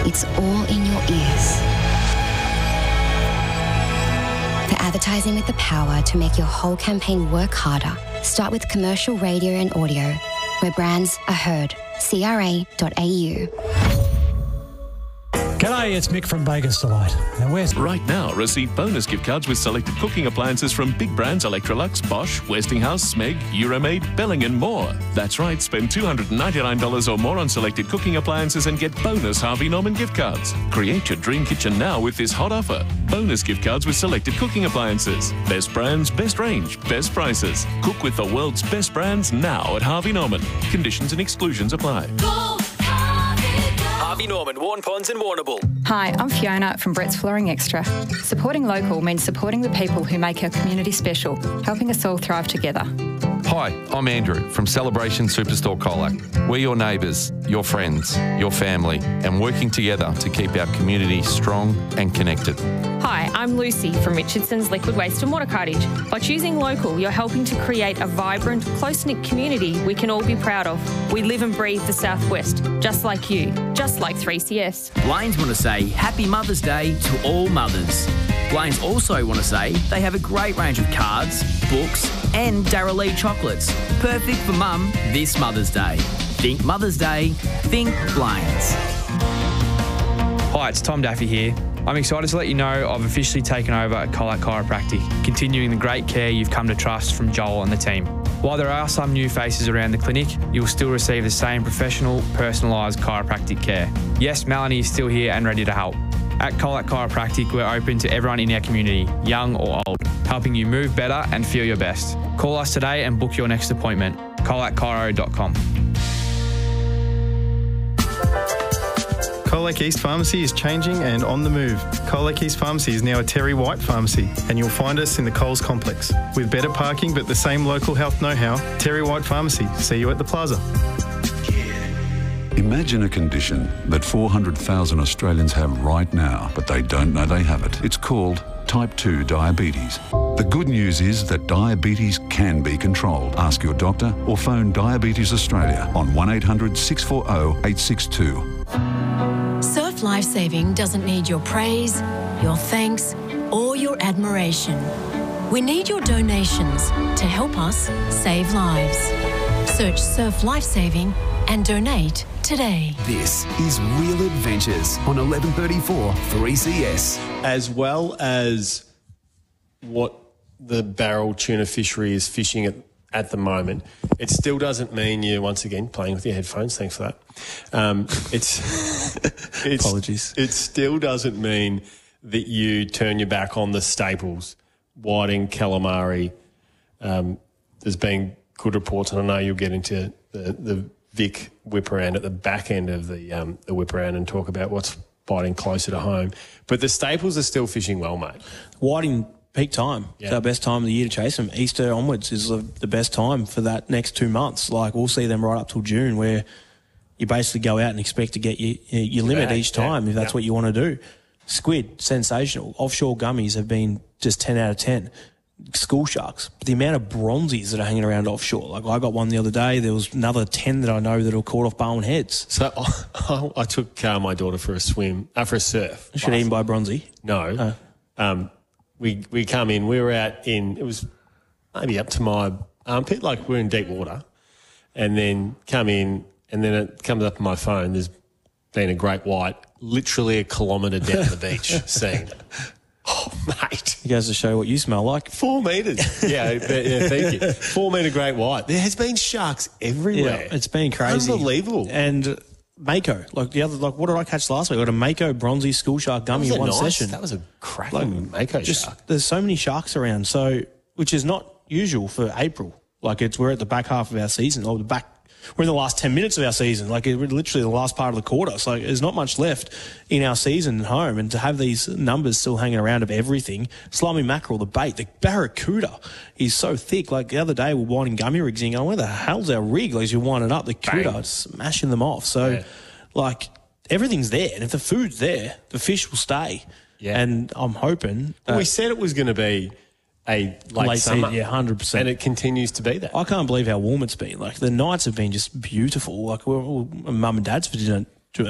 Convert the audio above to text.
It's all in your ears. For advertising with the power to make your whole campaign work harder, start with commercial radio and audio, where brands are heard. CRA.au. G'day, it's Mick from Baker's Delight. Now, Right now, receive bonus gift cards with selected cooking appliances from big brands Electrolux, Bosch, Westinghouse, Smeg, Euromaid, Belling and more. That's right, spend $299 or more on selected cooking appliances and get bonus Harvey Norman gift cards. Create your dream kitchen now with this hot offer. Bonus gift cards with selected cooking appliances. Best brands, best range, best prices. Cook with the world's best brands now at Harvey Norman. Conditions and exclusions apply. Harvey Norman, Warn Ponds and Warrnambool. Hi, I'm Fiona from Brett's Flooring Extra. Supporting local means supporting the people who make our community special, helping us all thrive together. Hi, I'm Andrew from Celebration Superstore Colac. We're your neighbours, your friends, your family, and working together to keep our community strong and connected. Hi, I'm Lucy from Richardson's Liquid Waste and Water Cartage. By choosing local, you're helping to create a vibrant, close-knit community we can all be proud of. We live and breathe the Southwest, just like you, just like 3CS. Blaine's want to say Happy Mother's Day to all mothers. Blaine's also want to say they have a great range of cards, books and Darrell Lee chocolates. Perfect for mum this Mother's Day. Think Mother's Day, think Blaine's. Hi, it's Tom Daffy here. I'm excited to let you know I've officially taken over at Colac Chiropractic, continuing the great care you've come to trust from Joel and the team. While there are some new faces around the clinic, you'll still receive the same professional, personalised chiropractic care. Yes, Melanie is still here and ready to help. At Colac Chiropractic, we're open to everyone in our community, young or old, helping you move better and feel your best. Call us today and book your next appointment. colacchiro.com. Colac East Pharmacy is changing and on the move. Colac East Pharmacy is now a Terry White pharmacy, and you'll find us in the Coles complex. With better parking but the same local health know-how, Terry White Pharmacy. See you at the plaza. Imagine a condition that 400,000 Australians have right now, but they don't know they have it. It's called type 2 diabetes. The good news is that diabetes can be controlled. Ask your doctor or phone Diabetes Australia on 1800 640 862. Surf Lifesaving doesn't need your praise, your thanks, or your admiration. We need your donations to help us save lives. Search Surf Lifesaving and donate today. This is Real Adventures on 1134 3CS. As well as what the barrel tuna fishery is fishing at the moment, it still doesn't mean you're, once again, playing with your headphones. Thanks for that. Apologies. It still doesn't mean that you turn your back on the staples, whiting, calamari. There's been good reports, and I know you'll get into the Vic whip around at the back end of the whip around and talk about what's biting closer to home. But the staples are still fishing well, mate. Whiting peak time. Yeah. It's our best time of the year to chase them. Easter onwards is the best time for that next 2 months. Like, we'll see them right up till June, where you basically go out and expect to get your limit each time if that's what you want to do. Squid, sensational. Offshore gummies have been just 10 out of 10. School sharks. But the amount of bronzies that are hanging around offshore. Like, I got one the other day. There was another 10 that I know that were caught off Barwon Heads. So I took my daughter for a swim, for a surf. She got eaten by a bronzy? No. We come in, we were out in, it was maybe up to my armpit, like we're in deep water, and then come in, and then it comes up on my phone, there's been a great white literally a kilometre down the beach seen. Oh, mate. It goes to show what you smell like. 4 metres. Yeah, thank you. 4 metre great white. There has been sharks everywhere. Yeah, it's been crazy. Unbelievable. And Mako, what did I catch last week? I got a Mako bronzy school shark gummy in one session. That was a cracking Mako shark. There's so many sharks around, which is not usual for April. We're at the back half of our season, or we're in the last 10 minutes of our season. We're literally the last part of the quarter. So there's not much left in our season at home. And to have these numbers still hanging around of everything, slimy mackerel, the bait, the barracuda is so thick. Like the other day, we're winding gummy rigs in, going, where the hell's our rig? Like, you're winding up the cuda, smashing them off. So, everything's there. And if the food's there, the fish will stay. Yeah. And I'm hoping. We said it was going to be a late summer. Yeah, 100%. And it continues to be that. I can't believe how warm it's been. The nights have been just beautiful. Mum and Dad's for dinner